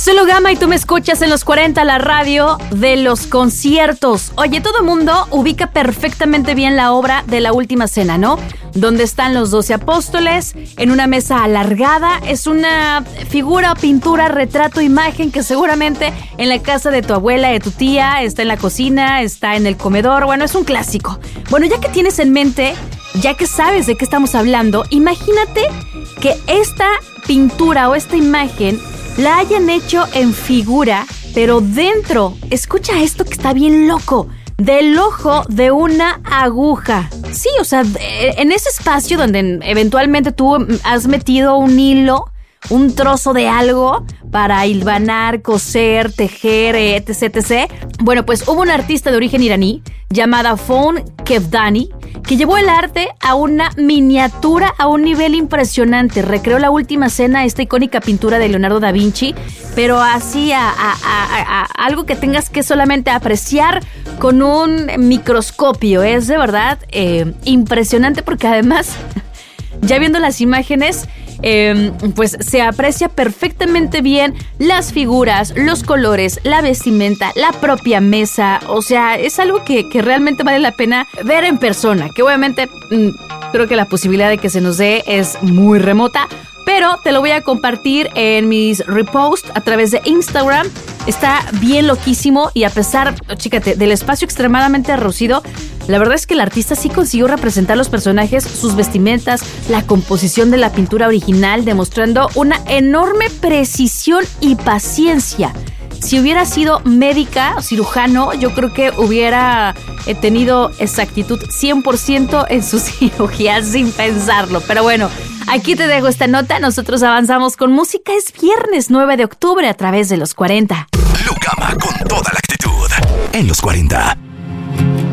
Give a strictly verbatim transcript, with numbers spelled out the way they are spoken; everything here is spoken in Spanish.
Soy Lugama y tú me escuchas en los cuarenta, la radio de los conciertos. Oye, todo mundo ubica perfectamente bien la obra de La Última Cena, ¿no? Donde están los doce apóstoles en una mesa alargada. Es una figura, pintura, retrato, imagen que seguramente en la casa de tu abuela, de tu tía, está en la cocina, está en el comedor. Bueno, es un clásico. Bueno, ya que tienes en mente, ya que sabes de qué estamos hablando, imagínate que esta pintura o esta imagen la hayan hecho en figura, pero dentro, escucha esto que está bien loco, del ojo de una aguja. Sí, o sea, en ese espacio donde eventualmente tú has metido un hilo, un trozo de algo para hilvanar, coser, tejer, etc, etcétera. Bueno, pues hubo una artista de origen iraní llamada Found Kevdani que llevó el arte a una miniatura a un nivel impresionante. Recreó La Última Cena, esta icónica pintura de Leonardo da Vinci, pero así a, a, a, a algo que tengas que solamente apreciar con un microscopio. Es de verdad eh, impresionante porque además, ya viendo las imágenes, Eh, pues se aprecia perfectamente bien las figuras, los colores, la vestimenta, la propia mesa. O sea, es algo que, que realmente vale la pena ver en persona, que obviamente mmm, creo que la posibilidad de que se nos dé es muy remota, pero te lo voy a compartir en mis reposts a través de Instagram. Está bien loquísimo y a pesar, chícate, del espacio extremadamente reducido, la verdad es que el artista sí consiguió representar los personajes, sus vestimentas, la composición de la pintura original, demostrando una enorme precisión y paciencia. Si hubiera sido médica o cirujano, yo creo que hubiera tenido exactitud cien por ciento en su cirugía sin pensarlo. Pero bueno, aquí te dejo esta nota. Nosotros avanzamos con música. Es viernes nueve de octubre a través de los cuarenta. Lugama con toda la actitud en los cuarenta.